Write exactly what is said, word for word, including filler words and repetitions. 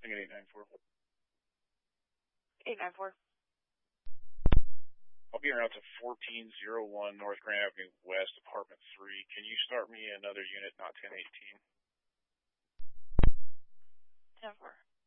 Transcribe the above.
Crossing at eight nine four. eight nine four. I'll be around to fourteen oh one North Grand Avenue West, apartment three. Can you start me another unit, not ten eighteen? ten four.